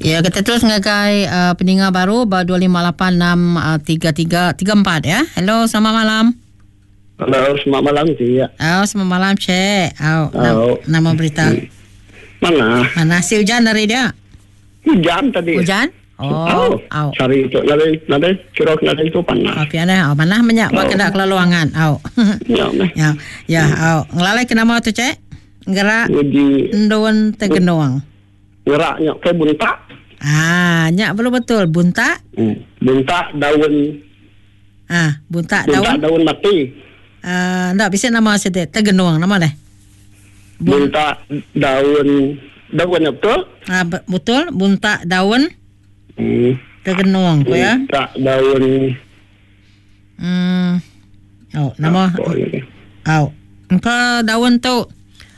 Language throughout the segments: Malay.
Ya, kita terus ngagai pendengar baru 25863334 ya. Hello, selamat malam. Halo, selamat malam Cik. Ya. Selamat malam Cik. Nama berita. Mana si hujan dari dia? Hujan tadi. Hujan? Cari itu nanti kira nanti itu panas. Piana, mana banyak buat kena kelaluangan. Ya, ngelalai kenapa tu Cik? Gerak ndon tegendoang. Geraknya kayak buntak. Nyak belum betul buntak. Buntak daun. Buntak daun mati. Ndak bisa nama sedek tegendoang nama deh. Buntak daun betul? Betul, buntak daun. Tegendoang ko ya. Buntak daun. Nama. Engkau daun tu.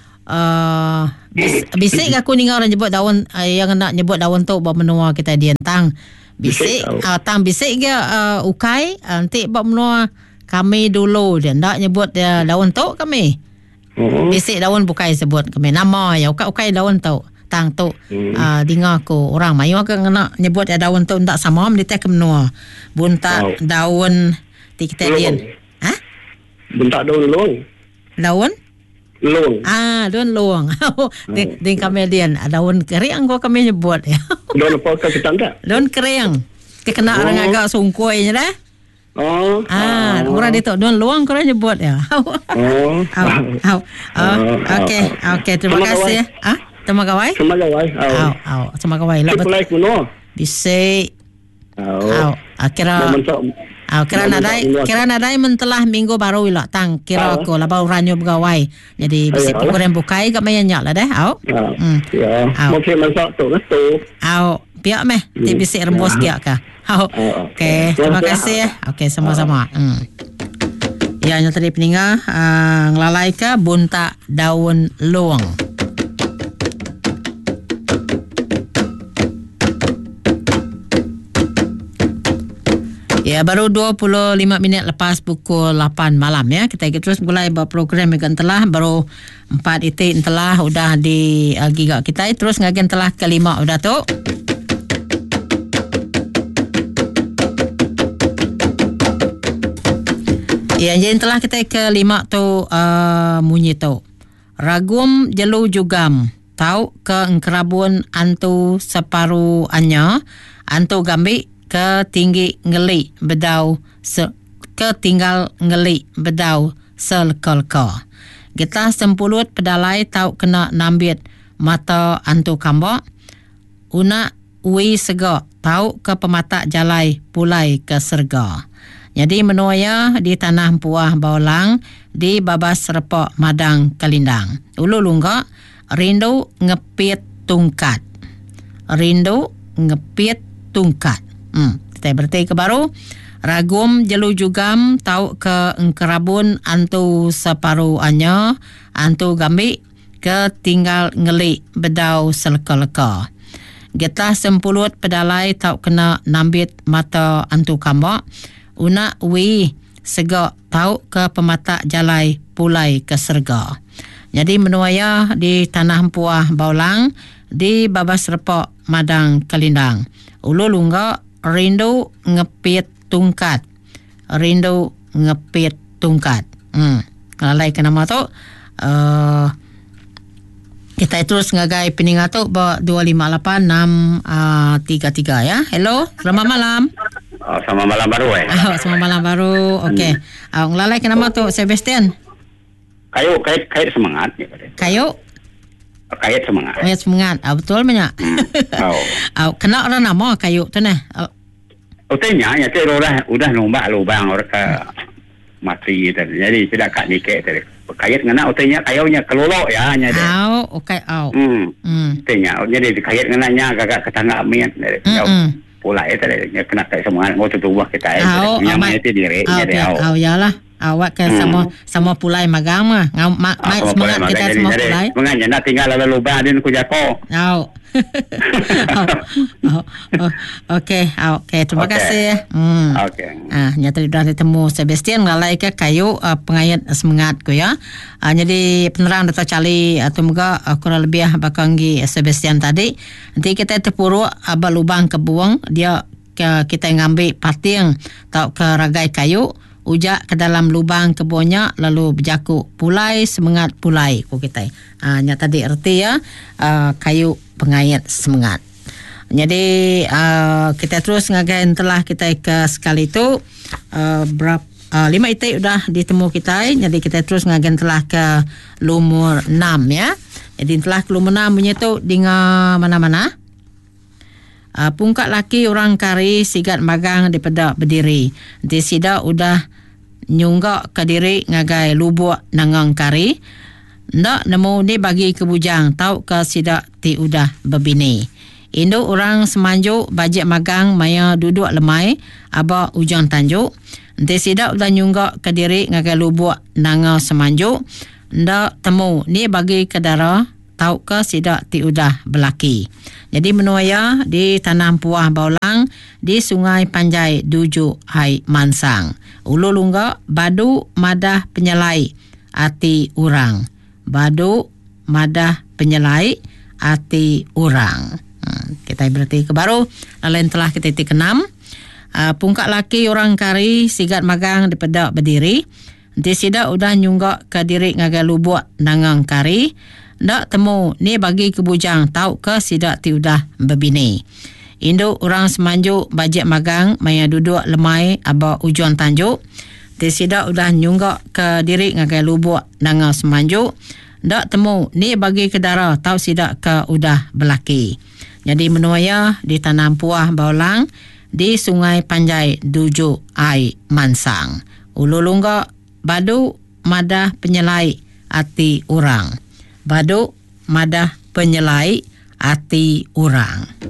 Bisik aku ni orang nyebut daun yang nak nyebut daun tu buat menua kita dientang. Bisik tang bisik ke ukai nanti buat menua kami dulu dia ndak nyebut dia daun tu kami. Bisik daun bukai sebut kami nama ya ukai daun tu tang tu dengar aku orang mayu ke nak nyebut dia daun tu ndak sama dia ke menua. Buntak daun kita dien. Buntak daun long. Daun Long. Daun long. Di kami dian daun kering ko kami nyebut ya. Daun apa ke tetangga? Daun kering. Kena orang agak sungkuy nya dah. Orang itu daun long ko nyebut ya. Okey, terima kasih. Terima kasih. Terima kasih. Lah betul. Bisik. Kira nadai mentelah minggu baru ilah tang kira ko labau ranyo begawai jadi bisik program bukai kat mayan nyak lah dah mungkin masak tu piak meh ti bisik rembus piak ka okey terima kasih okey sama-sama ya nya tadi peninggal ngelalai ka buntak daun luang. Ya, baru 25 minit lepas pukul 8 malam ya. Kita terus mulai program yang telah baru 4 itik telah udah di giga kita. Terus ngagen telah kelima udah tu. Ya, jadi telah kita kelima tu munyi tu. Ragum jelu jugam. Tau ke engkerabun antu separu anya. Antu gambi ketinggi ngeli bedau ketinggal ngeli bedau selkelka. Kita sempulut pedalai tau kena nambit mata antu kambok. Una ui sega tau ke pemata jalai pulai ke serga. Jadi menuaya di tanah puah Baulang di babas repok Madang Kalindang. Ulu lungga rindu ngepit tungkat. Rindu ngepit tungkat. Kita berarti ke baru ragum jelu jugam tau ke engkerabun antu separu anya antu gambi ke tinggal ngeli bedau seleka-leka. Getah sempulut pedalai tau kena nambit mata antu kambak. Una wi sega tau ke pemata jalai pulai ke serga. Jadi menuaya di tanah puah Baulang di babas repok Madang Kalindang. Ulu lungga rindu ngepit tungkat. Rindu ngepit tungkat. Lalai ke nama tu. Kita terus ngagai peningat tu 258633 ya. Hello, selamat malam. Selamat malam baru selamat malam baru. Okey. Lalai ke nama tu Sebastian. Kait semangat. Kait semangat. Kait semangat. Betul banyak. Kena orang nama kayu tu nah. Utenya ya tu udah lubang orang ke mati tadi. Jadi tidak kat nikah tadi. Kait ngena utenya kayunya kelolok ya nya dia. Utenya jadi kait ngenanya agak ketangga mian dari. Pulai tadi kena kait semangat mau tubuh kita namanya itu diri nya dia. Yalah. Awak ke sama pulai magang mah. Semangat kita semua pulai. Menganya nak tinggal lalu lubang din ku jako. Okey, terima kasih. Okey. Nyata dah ditemu Sebastian ngalai ke kayu pengayat semangat ko ya. Jadi penerang Dr. Charlie moga kurang lebih bakanggi Sebastian tadi. Nanti kita terpuru lubang kebuang dia kita ngambil pating tau ke ragai kayu ujak ke dalam lubang kebunnya lalu berjaku pulai semangat pulai ko kita. Nya tadi erti ya kayu pengayat semangat. Jadi kita terus ngagain telah kita ke sekali itu berapa 5 itik udah ditemu kita. Jadi kita terus ngagain telah ke lumur 6 ya. Jadi telah ke lumur 6 punya tu dengan mana-mana. Pungkat laki orang kari sigat magang di pedak berdiri. Di sida udah nyunggak ke diri ngagai lubuk nangang kari. Ndak nemu ni bagi ke bujang tau ke sida ti udah berbini. Indo orang semanju bajik magang maya duduk lemai aba ujang tanjuk. Nanti sida udah nyunggak ke diri ngagai lubuk nangang semanju. Ndak temu ni bagi ke darah tau ke sida ti udah belaki. Jadi menuaya di tanam puah baulang di Sungai Panjai Duju Hai Mansang. Ulu lungga badu madah penyelai ati urang. Badu madah penyelai ati urang. Kita berarti ke baru. Lain telah kita titik 6. Pungkak laki orang kari sigat magang di pedak berdiri. Nanti sida udah nyunggak ke diri ngagai lubuk nangang kari. Ndak temu ni bagi ke bujang tau ke sida ti udah berbini. Indo orang semanju bajik magang maya duduk lemai aba ujuan tanjuk. Ti sida udah nyunggak ke diri ngagai lubuk nangang semanju. Ndak temu ni bagi ke darah tau sida ke udah belaki. Jadi menuaya ditanam puah baulang di Sungai Panjai Duju Ai Mansang. Ulu lungga badu madah penyelai ati urang. Badu madah penyelai ati urang.